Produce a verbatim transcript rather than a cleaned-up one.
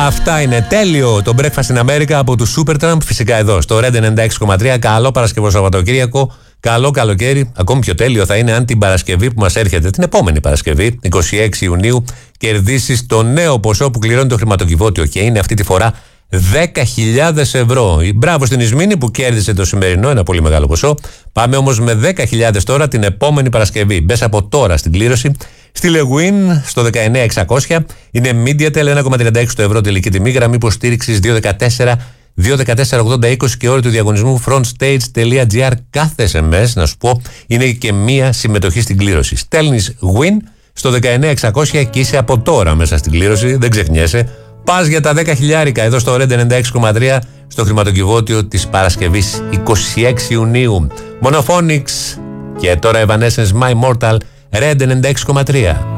Αυτά είναι τέλειο το Breakfast in America από του Supertramp. Φυσικά εδώ στο Red ενενήντα έξι κόμμα τρία. Καλό Παρασκευό Σαββατοκύριακο. Καλό καλοκαίρι. Ακόμη πιο τέλειο θα είναι αν την Παρασκευή που μας έρχεται, την επόμενη Παρασκευή, είκοσι έξι Ιουνίου, κερδίσεις το νέο ποσό που κληρώνει το χρηματοκιβώτιο. Και είναι αυτή τη φορά δέκα χιλιάδες ευρώ. Μπράβο στην Ισμήνη που κέρδισε το σημερινό, ένα πολύ μεγάλο ποσό. Πάμε όμως με δέκα χιλιάδες τώρα την επόμενη Παρασκευή. Μπες από τώρα στην κλήρωση. Στη Lewin στο δεκαεννέα εξακόσια είναι MediaTel ένα κόμμα τριάντα έξι ευρώ τελική τιμή. Γραμμή υποστήριξης δύο δεκατέσσερα δύο δεκατέσσερα ογδόντα είκοσι και όριο του διαγωνισμού frontstage.gr. Κάθε ες εμ ες, να σου πω, είναι και μία συμμετοχή στην κλήρωση. Στέλνεις Win στο δεκαεννέα εξακόσια και είσαι από τώρα μέσα στην κλήρωση. Δεν ξεχνιέσαι. Πας για τα δέκα χιλιάρικα εδώ στο Red ενενήντα έξι κόμμα τρία στο χρηματοκιβώτιο της Παρασκευής είκοσι έξι Ιουνίου. Monophonics και τώρα Evanescence My Mortal Red ενενήντα έξι κόμμα τρία.